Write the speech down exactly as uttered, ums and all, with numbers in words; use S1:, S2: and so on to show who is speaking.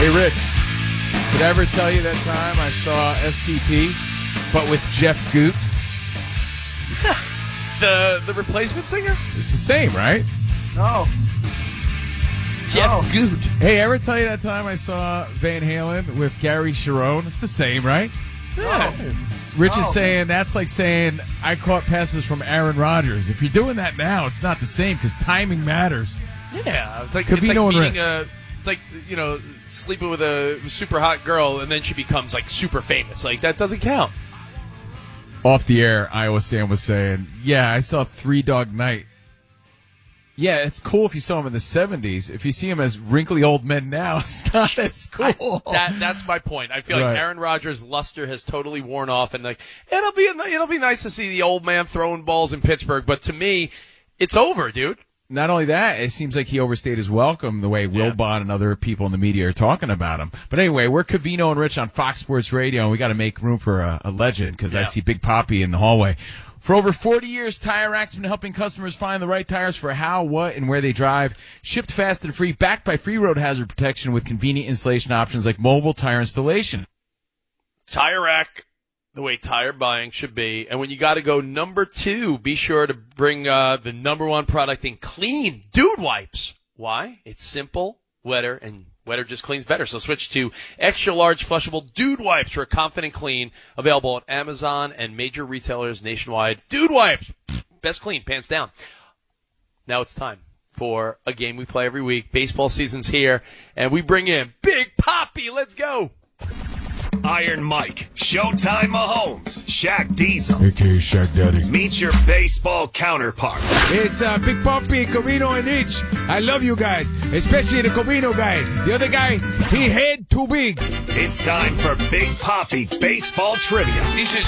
S1: Hey, Rich, did I ever tell you that time I saw S T P, but with Jeff Goot?
S2: the the replacement singer?
S1: It's the same, right?
S3: No.
S2: Jeff
S3: Oh.
S2: Goot.
S1: Hey, ever tell you that time I saw Van Halen with Gary Sharon? It's the same, right?
S2: Yeah.
S1: Rich
S3: Oh.
S1: is saying that's like saying I caught passes from Aaron Rodgers. If you're doing that now, it's not the same because timing matters.
S2: Yeah. It's like,
S1: Covino
S2: it's like
S1: and
S2: meeting
S1: Rich.
S2: a, it's like, you know, sleeping with a super hot girl and then she becomes like super famous. Like, that doesn't count.
S1: Off the air, Iowa Sam was saying, yeah, I saw Three Dog Night. Yeah, it's cool if you saw him in the seventies. If you see him as wrinkly old men now, it's not as cool.
S2: I, that that's my point. I feel
S1: Right.
S2: like Aaron Rodgers' luster has totally worn off, and like it'll be it'll be nice to see the old man throwing balls in Pittsburgh. But to me, it's over, dude.
S1: Not only that, it seems like he overstayed his welcome the way
S2: Yeah.
S1: Wilbon and other people in the media are talking about him. But anyway, we're Covino and Rich on Fox Sports Radio, and we got to make room for a, a legend because I
S2: Yeah.
S1: see Big Poppy in the hallway. For over forty years, Tire Rack's been helping customers find the right tires for how, what, and where they drive. Shipped fast and free, backed by free road hazard protection with convenient installation options like mobile tire installation.
S2: Tire Rack, the way tire buying should be. And when you got to go number two, be sure to bring uh, the number one product in clean dude wipes. Why? It's simple, wetter, and wetter just cleans better. So switch to extra large flushable dude wipes for a confident clean. Available on Amazon and major retailers nationwide. Dude wipes. Best clean, pants down. Now it's time for a game we play every week. Baseball season's here, and we bring in Big Poppy. Let's go.
S4: Iron Mike, Showtime Mahomes, Shaq Diesel.
S1: A K A Shaq Daddy.
S4: Meet your baseball counterpart.
S1: It's uh, Big Poppy, Covino, and Rich. I love you guys, especially the Covino guy. The other guy, he head too big.
S4: It's time for Big Poppy Baseball Trivia.
S2: This is